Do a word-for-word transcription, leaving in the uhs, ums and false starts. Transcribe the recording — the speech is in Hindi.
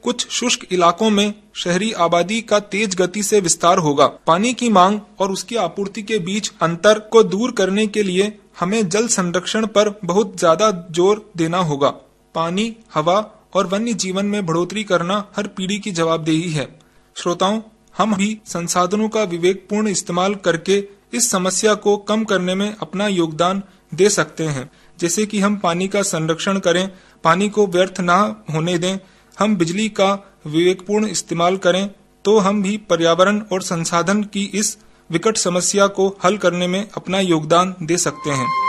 कुछ शुष्क इलाकों में शहरी आबादी का तेज गति से विस्तार होगा। पानी की मांग और उसकी आपूर्ति के बीच अंतर को दूर करने के लिए हमें जल संरक्षण पर बहुत ज्यादा जोर देना होगा। पानी, हवा और वन्य जीवन में बढ़ोतरी करना हर पीढ़ी की जवाबदेही है। श्रोताओं, हम भी संसाधनों का विवेकपूर्ण इस्तेमाल करके इस समस्या को कम करने में अपना योगदान दे सकते हैं। जैसे कि हम पानी का संरक्षण करें, पानी को व्यर्थ ना होने दें, हम बिजली का विवेकपूर्ण इस्तेमाल करें, तो हम भी पर्यावरण और संसाधन की इस विकट समस्या को हल करने में अपना योगदान दे सकते हैं।